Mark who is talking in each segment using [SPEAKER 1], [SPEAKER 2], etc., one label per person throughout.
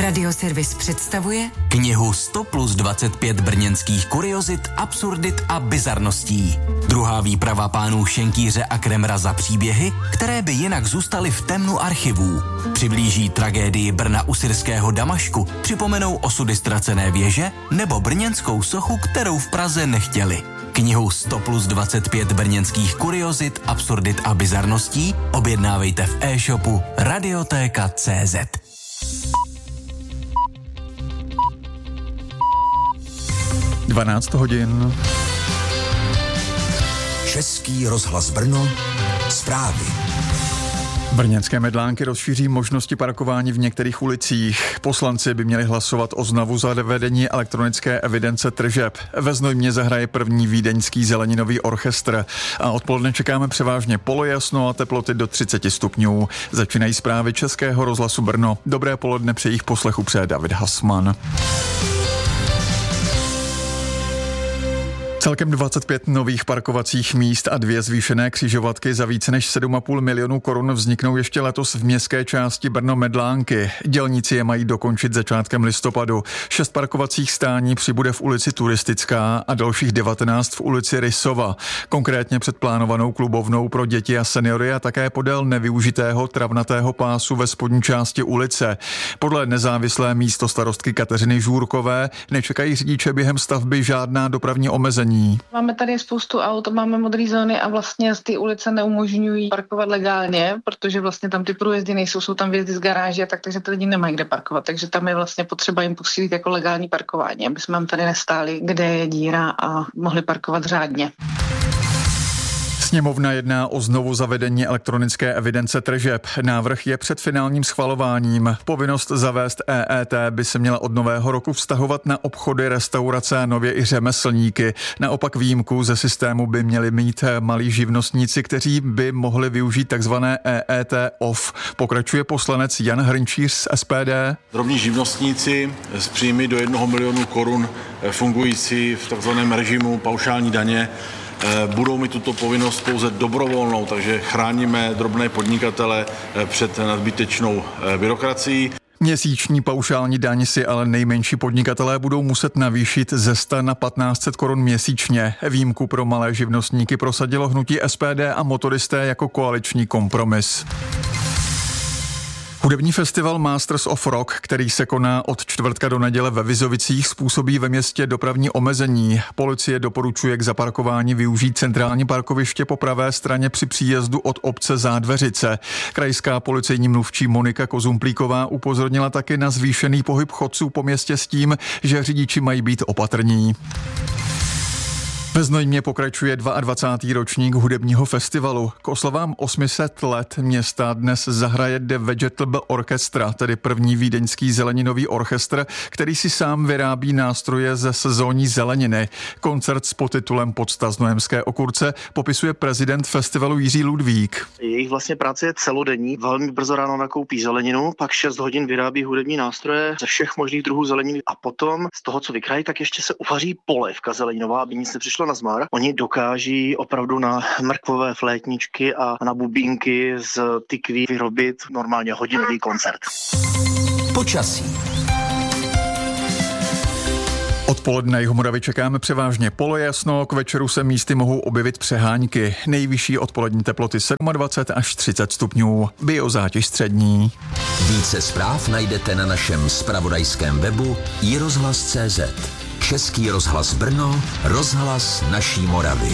[SPEAKER 1] Radioservis představuje
[SPEAKER 2] knihu 100 plus 25 brněnských kuriozit, absurdit a bizarností. Druhá výprava pánů Šenkýře a Kremra za příběhy, které by jinak zůstaly v temnu archivů. Přiblíží tragédii Brna u syrského Damašku, připomenou osudy ztracené věže nebo brněnskou sochu, kterou v Praze nechtěli. Knihu 100 plus 25 brněnských kuriozit, absurdit a bizarností objednávejte v e-shopu Radiotéka.cz.
[SPEAKER 3] (12:00)
[SPEAKER 4] Český rozhlas Brno, zprávy.
[SPEAKER 3] Brněnské Medlánky rozšíří možnosti parkování v některých ulicích. Poslanci by měli hlasovat o znovu zavedení elektronické evidence tržeb. Ve Znojmě zahraje první vídeňský zeleninový orchestr. A odpoledne čekáme převážně polojasno a teploty do 30 stupňů. Začínají zprávy Českého rozhlasu Brno. Dobré poledne, při jejich poslechu přeje David Hasman. Celkem 25 nových parkovacích míst a 2 zvýšené křižovatky za více než 7,5 milionu korun vzniknou ještě letos v městské části Brno Medlánky. Dělníci je mají dokončit začátkem listopadu. 6 parkovacích stání přibude v ulici Turistická a dalších 19 v ulici Rysova. Konkrétně před plánovanou klubovnou pro děti a seniory a také podél nevyužitého travnatého pásu ve spodní části ulice. Podle nezávislé místostarostky Kateřiny Žůrkové nečekají řidiče během stavby žádná dopravní omezení.
[SPEAKER 5] Máme tady spoustu aut, máme modré zóny a vlastně z té ulice neumožňují parkovat legálně, protože vlastně tam ty průjezdy nejsou, jsou tam výjezdy z garáže, takže ty lidi nemají kde parkovat, takže tam je vlastně potřeba jim posílit jako legální parkování, aby jsme tady nestáli, kde je díra a mohli parkovat řádně.
[SPEAKER 3] Sněmovna jedná o znovu zavedení elektronické evidence tržeb. Návrh je před finálním schvalováním. Povinnost zavést EET by se měla od nového roku vztahovat na obchody, restaurace a nově i řemeslníky. Naopak výjimku ze systému by měli mít malí živnostníci, kteří by mohli využít takzvané EET off. Pokračuje poslanec Jan Hrnčíř z SPD.
[SPEAKER 6] Drobní živnostníci s příjmy do 1 milionu korun fungující v takzvaném režimu paušální daně budou mít tuto povinnost pouze dobrovolnou, takže chráníme drobné podnikatele před nadbytečnou byrokracií.
[SPEAKER 3] Měsíční paušální daň si ale nejmenší podnikatelé budou muset navýšit ze 100 na 1500 korun měsíčně. Výjimku pro malé živnostníky prosadilo hnutí SPD a motoristé jako koaliční kompromis. Hudební festival Masters of Rock, který se koná od čtvrtka do neděle ve Vizovicích, způsobí ve městě dopravní omezení. Policie doporučuje k zaparkování využít centrální parkoviště po pravé straně při příjezdu od obce Zádveřice. Krajská policejní mluvčí Monika Kozumplíková upozornila taky na zvýšený pohyb chodců po městě s tím, že řidiči mají být opatrní. Ve Znojmě pokračuje 22. ročník hudebního festivalu. K oslavám 800 let města dnes zahraje The Vegetable Orchestra, tedy první vídeňský zeleninový orchestr, který si sám vyrábí nástroje ze sezónní zeleniny. Koncert s podtitulem Pocta znojemské okurce popisuje prezident festivalu Jiří Ludvík.
[SPEAKER 7] Jejich vlastně práce je celodenní. Velmi brzo ráno nakoupí zeleninu, pak 6 hodin vyrábí hudební nástroje ze všech možných druhů zeleniny a potom z toho, co vykrají, tak ještě se uvaří polévka zeleninová, aby nic nepřišlo na zmar. Oni dokáží opravdu na mrkvové flétničky a na bubínky z tykví vyrobit normálně hodinový koncert.
[SPEAKER 4] Počasí.
[SPEAKER 3] Odpoledne na Jihomoravě čekáme převážně polojasno, k večeru se místy mohou objevit přehánky. Nejvyšší odpolední teploty 27 až 30 stupňů, biozátěž střední.
[SPEAKER 4] Více zpráv najdete na našem zpravodajském webu iRozhlas.cz. Český rozhlas Brno, rozhlas naší Moravy.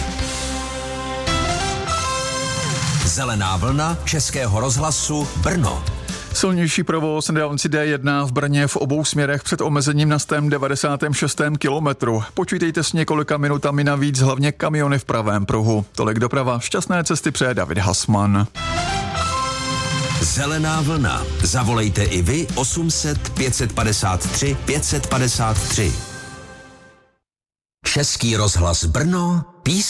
[SPEAKER 4] Zelená vlna Českého rozhlasu Brno.
[SPEAKER 3] Silnější provoz na dálnici D1 v Brně v obou směrech před omezením na 196. kilometru. Počítejte s několika minutami navíc, hlavně kamiony v pravém pruhu. Tolik doprava, šťastné cesty přeje David Hasman.
[SPEAKER 4] Zelená vlna. Zavolejte i vy 800 553 553. Český rozhlas Brno,